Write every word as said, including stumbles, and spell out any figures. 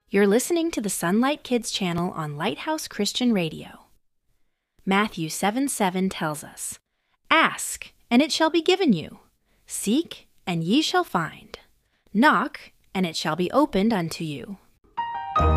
You're listening to the Sunlight Kids channel on Lighthouse Christian Radio. Matthew seven seven tells us, "Ask, and it shall be given you. Seek, and ye shall find. Knock, and it shall be opened unto you."